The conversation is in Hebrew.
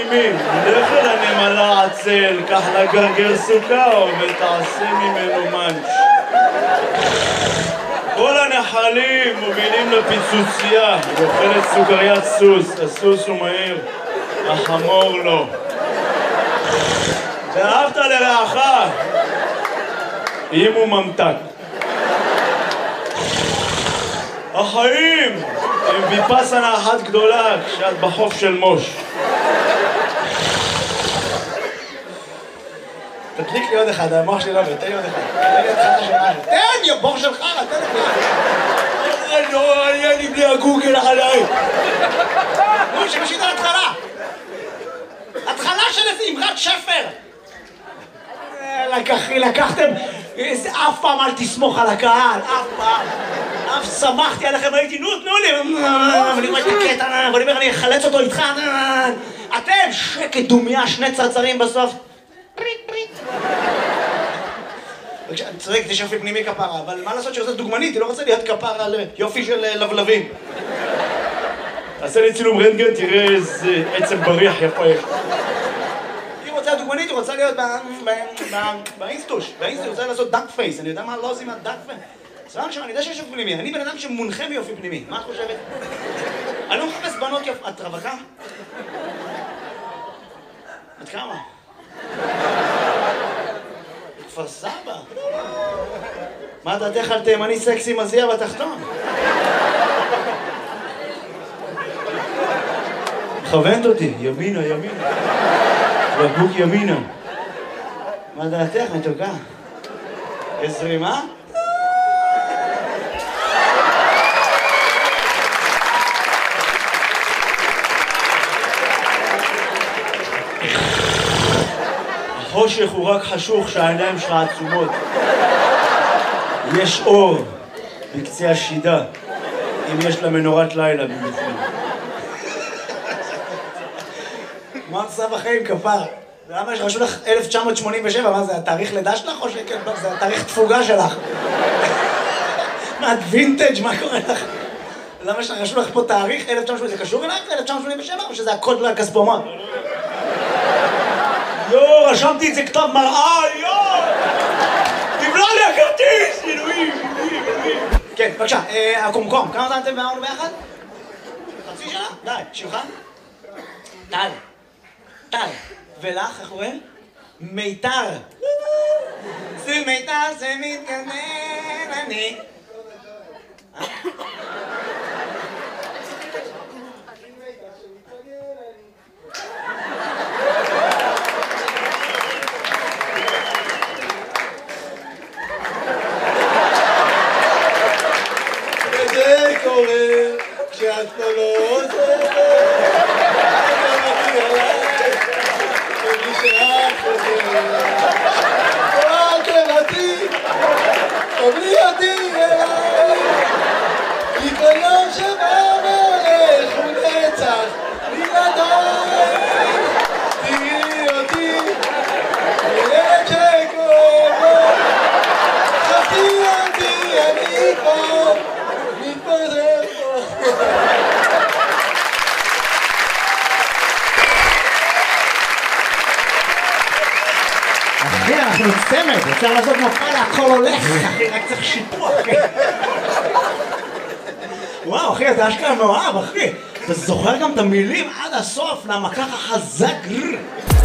נעימים. לך אל הנמלה עצל, קח לה גרגר סוכר ותעשה ממנו מאנץ'. כל הנחלים מובילים לפיצוצייה, היא אוכלת סוכריית סוס, הסוס הוא מהיר, החמור לא. ואהבת לרעך, אם הוא ממתק. החיים הם ויפאסנה אחת גדולה כשאת בחוף של מוש. תדליק לי עוד אחד, המוח שלי לא עובד, תן לי עוד אחד. תן, יא בור שלך, תן לי. לא, אני בלי הגוגל עליי. נו, שמשית על התחלה. התחלה של איזה אמרת שפר. לקחתם, אף פעם אל תסמוך על הקהל, אף פעם. אף שמחתי עליכם, הייתי, נו, תנו לי. ואני אומר את הקטע, ואני אומר, אני אחלץ אותו איתך. אתם, שקט דומיה, שני צרצרים בסוף. פריט, פריט. אני צודק, זה יופי פנימי כפרה, אבל מה לעשות שעושה דוגמנית? היא לא רוצה להיות כפרה על יופי של לבלבים. תעשה לי צילום רנטגן, תראה איזה עצם בריח יפה יש. היא רוצה דוגמנית, היא רוצה להיות באינסטוש. באינסטוש, היא רוצה לעשות דאק פייס. אני יודע מה לא עושים מהדאק פייס. סבבה עכשיו, אני יודע שיש יופי פנימי. אני בן אדם שמונחה מיופי פנימי. מה את חושבת? אני לא מחפש בנות יופי. את רווקה? את כמה? כפר סבא. מה דעתך על תימני סקסי מזיע בתחתון? מכוונת אותי, ימינה, ימינה. בקבוק ימינה. מה דעתך, מתוקה? יש זרימה? החושך הוא רק חשוך שהעיניים שלך עצומות. יש אור בקצה השידה, אם יש לה מנורת לילה במיוחד. מה עושה בחיים כפר? למה שרשו לך 1987? מה זה, התאריך לידה שלך או שכן? זה התאריך תפוגה שלך. מה, את וינטג'? מה קורה לך? למה שרשו לך פה תאריך 1987? זה קשור אלייך 1987 או שזה הקוד לכספומט? יו, רשמתי את זה כתב מראה, יו! תבלע לי הכרטיס! אלוהים, אלוהים, אלוהים. כן, בבקשה, הקומקום, כמה זמן אתם ואמרנו ביחד? חצי שנה? די, שלך? טל. טל. ולך, איך קוראים? מיתר. זה מיתר, זה מתגנן, אני. וזה קורה כשאת לא עוזרת. תבלי אותי אליי, כי כל יום שבא והולך הוא נצח בלעדיי. תראי אותי, ילד שכואב לו, חפי אותי, אני כבר מתפזר פה. אחי, אנחנו צמד, אפשר לעשות מופע להכל הולך, אחי, רק צריך שיפוע, אחי. וואו, אחי, אתה אשכרה מאוהב, אחי. אתה זוכר גם את המילים עד הסוף, למה ככה חזק.